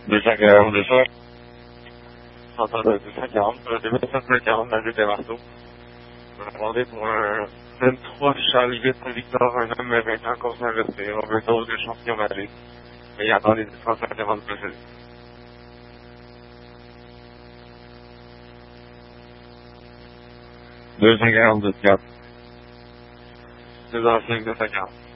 240, 200. J'entends de 240, 240 dans le des Marteaux. On a demandé pour un 23 Charlie 8 Victor, un homme 20 ans conscient resté. On veut dose de champion magique. Mais il attend les 240 plus. 240, 240. 205, 240.